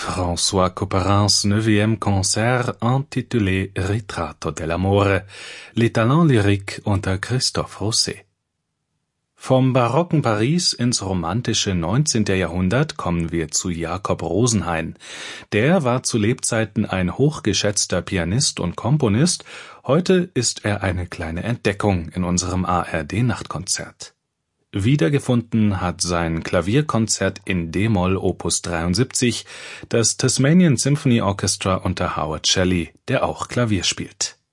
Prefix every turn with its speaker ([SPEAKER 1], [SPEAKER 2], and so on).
[SPEAKER 1] François Couperins 9e Concert intitulé Ritratto dell'amore, les talents lyriques unter Christophe Rousset. Vom barocken Paris ins romantische 19. Jahrhundert kommen wir zu Jakob Rosenhain. Der war zu Lebzeiten ein hochgeschätzter Pianist und Komponist. Heute ist er eine kleine Entdeckung in unserem ARD-Nachtkonzert. Wiedergefunden hat sein Klavierkonzert in d-Moll Opus 73 das Tasmanian Symphony Orchestra unter Howard Shelley, der auch Klavier spielt.